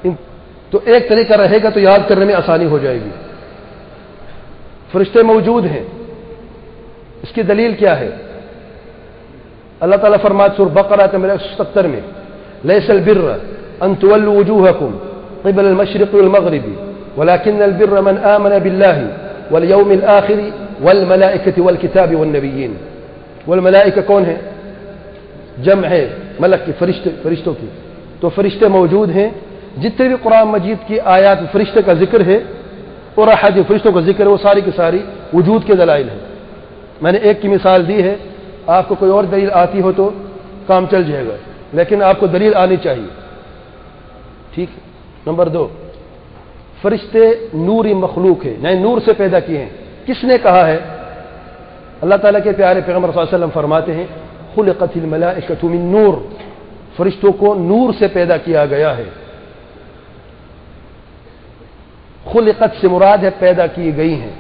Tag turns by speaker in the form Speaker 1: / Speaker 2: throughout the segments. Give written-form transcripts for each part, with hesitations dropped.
Speaker 1: تو ایک طریقہ رہے گا تو یاد کرنے میں آسانی ہو جائے گی۔ فرشتے موجود ہیں، اس کی دلیل کیا ہے؟ اللہ تعالیٰ فرماتے سورہ بقرہ کے 170 میں لیس البر ان تولوا وجوهكم قبل المشرق والمغرب ولكن البر من آمن بالله واليوم الآخر والملائكة والكتاب والنبيين۔ والملائکہ کون ہے؟ جمع ہے ملک کی، فرشتوں کی۔ تو فرشتے موجود ہیں، جتنے بھی قرآن مجید کی آیات فرشتے کا ذکر ہے اور احادیث فرشتوں کا ذکر ہے، وہ ساری کی ساری وجود کے دلائل ہیں۔ میں نے ایک کی مثال دی ہے، آپ کو کوئی اور دلیل آتی ہو تو کام چل جائے گا، لیکن آپ کو دلیل آنی چاہیے، ٹھیک ہے۔ نمبر 2، فرشتے نوری مخلوق ہے، یعنی نور سے پیدا کیے ہیں۔ کس نے کہا ہے؟ اللہ تعالیٰ کے پیارے پیغمبر صلی اللہ علیہ وسلم فرماتے ہیں خلقت الملائکۃ من نور، فرشتوں کو نور سے پیدا کیا گیا ہے۔ خلقت سے مراد ہے پیدا کی گئی ہیں،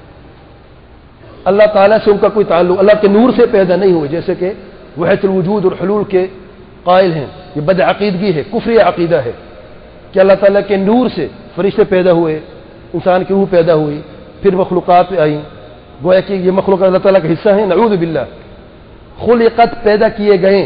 Speaker 1: اللہ تعالیٰ سے ان کا کوئی تعلق، اللہ کے نور سے پیدا نہیں ہوئے، جیسے کہ وحدت الوجود اور حلول کے قائل ہیں۔ یہ بد عقیدگی ہے، کفری عقیدہ ہے کہ اللہ تعالیٰ کے نور سے فرشتے پیدا ہوئے، انسان کی روح پیدا ہوئی، پھر مخلوقات آئیں، گویا کہ یہ مخلوق اللہ تعالیٰ کا حصہ ہیں، نعوذ باللہ۔ خلقت پیدا کیے گئے،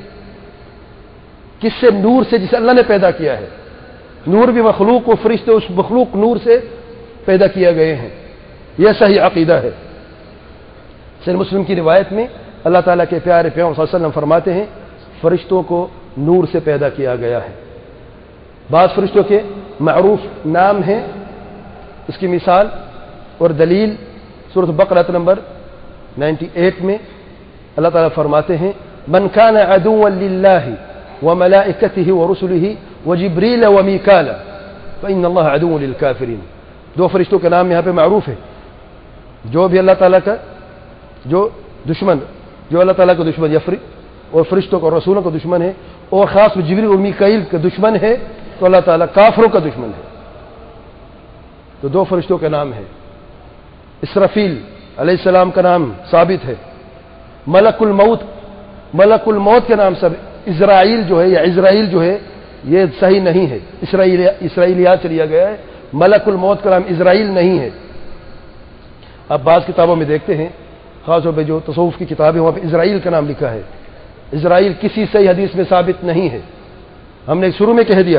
Speaker 1: کس سے؟ نور سے، جسے اللہ نے پیدا کیا ہے۔ نور بھی مخلوق و فرشتے اس مخلوق نور سے پیدا کیے گئے ہیں، یہ صحیح عقیدہ ہے۔ صحیح مسلم کی روایت میں اللہ تعالیٰ کے پیارے پیغمبر صلی اللہ علیہ وسلم فرماتے ہیں فرشتوں کو نور سے پیدا کیا گیا ہے۔ بعض فرشتوں کے معروف نام ہیں، اس کی مثال اور دلیل سورۃ بقرہ نمبر 98 میں اللہ تعالیٰ فرماتے ہیں من كان عدوا لله وملائكته ورسله وجبريل وميكال فإن الله عدو للكافرين۔ دو فرشتوں کے نام یہاں پہ معروف ہے، جو بھی اللہ تعالیٰ کا جو اللہ تعالیٰ کا دشمن اور فرشتوں کو اور رسولوں کا دشمن ہے، اور خاص جبریل اور میکائیل کا دشمن ہے، تو اللہ تعالیٰ کافروں کا دشمن ہے۔ تو دو فرشتوں کے نام ہے۔ اسرافیل علیہ السلام کا نام ثابت ہے۔ ملک الموت کے نام سب، اسرائیل جو ہے یا اسرائیل جو ہے یہ صحیح نہیں ہے، اسرائیلیات سے لیا گیا ہے، ملک الموت کا نام اسرائیل نہیں ہے۔ اب بعض کتابوں میں دیکھتے ہیں، خاص طور پہ جو تصوف کی کتابیں وہاں پہ اسرائیل کا نام لکھا ہے۔ اسرائیل کسی صحیح حدیث میں ثابت نہیں ہے۔ ہم نے شروع میں کہہ دیا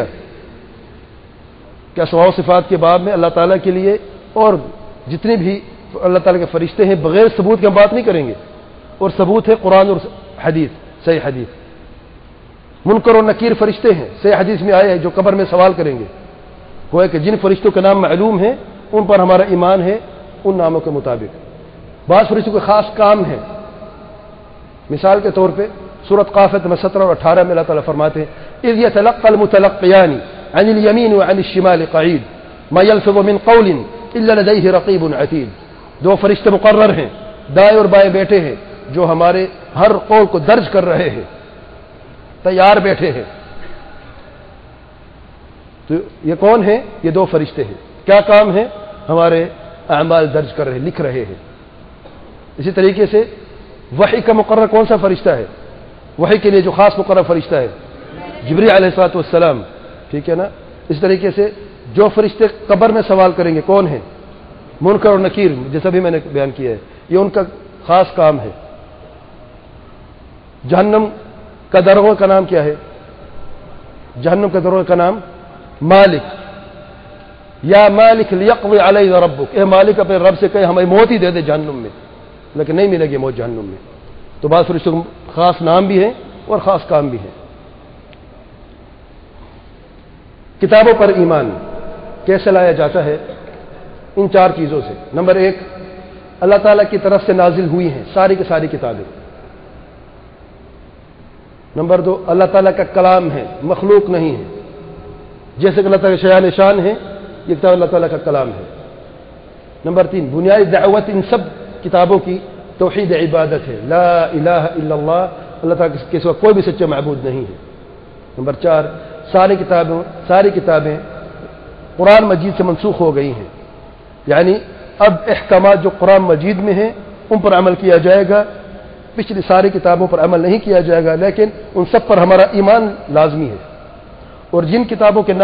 Speaker 1: کہ اسماء و صفات کے باب میں اللہ تعالیٰ کے لیے اور جتنے بھی اللہ تعالیٰ کے فرشتے ہیں بغیر ثبوت کے ہم بات نہیں کریں گے، اور ثبوت ہے قرآن اور حدیث، صحیح حدیث۔ منکر و نکیر فرشتے ہیں، صحیح حدیث میں آئے ہیں، جو قبر میں سوال کریں گے، گویا کہ جن فرشتوں کے نام معلوم ہیں ان پر ہمارا ایمان ہے ان ناموں کے مطابق۔ بعض فرشتوں کے خاص کام ہیں، مثال کے طور پہ سورۃ قاف میں 17 اور 18 میں اللہ تعالیٰ فرماتے ہیں اذ يتلقى المتلقيان عن اليمين وعن الشمال قعيد ما يلفظ من قول الا لديه رقيب عتيد۔ دو فرشتے مقرر ہیں، دائیں اور بائیں بیٹھے ہیں، جو ہمارے ہر قول کو درج کر رہے ہیں، تیار بیٹھے ہیں۔ تو یہ کون ہیں؟ یہ دو فرشتے ہیں۔ کیا کام ہے؟ ہمارے اعمال درج کر رہے، لکھ رہے ہیں۔ اسی طریقے سے وحی کا مقرر کون سا فرشتہ ہے؟ وحی کے لیے جو خاص مقرر فرشتہ ہے جبریل علیہ الصلوۃ والسلام، ٹھیک ہے نا۔ اس طریقے سے جو فرشتے قبر میں سوال کریں گے کون ہیں؟ منکر اور نکیر، جیسا بھی میں نے بیان کیا ہے، یہ ان کا خاص کام ہے۔ جہنم کا دروازہ کا نام کیا ہے؟ جہنم کا دروازہ کا نام مالک، یا مالک لیقضی علینا ربک، اے مالک اپنے رب سے کہے ہمیں موت ہی دے دے جہنم میں، لیکن نہیں ملے گی موت جہنم میں۔ تو بعض فرشتوں کو خاص نام بھی ہیں اور خاص کام بھی ہیں۔ کتابوں پر ایمان کیسے لایا جاتا ہے؟ ان 4 چیزوں سے۔ نمبر 1، اللہ تعالیٰ کی طرف سے نازل ہوئی ہیں ساری کی ساری کتابیں۔ نمبر 2، اللہ تعالیٰ کا کلام ہے، مخلوق نہیں ہے، جیسے کہ اللہ تعالیٰ کے شیان شان ہے، یہ کتاب اللہ تعالیٰ کا کلام ہے۔ نمبر 3، بنیادی دعوت ان سب کتابوں کی توحید عبادت ہے، لا الہ الا اللہ، اللہ تعالیٰ کے سوا کوئی بھی سچا معبود نہیں ہے۔ نمبر 4، ساری کتابیں قرآن مجید سے منسوخ ہو گئی ہیں، یعنی اب احکامات جو قرآن مجید میں ہیں ان پر عمل کیا جائے گا، پچھلی ساری کتابوں پر عمل نہیں کیا جائے گا، لیکن ان سب پر ہمارا ایمان لازمی ہے۔ اور جن کتابوں کے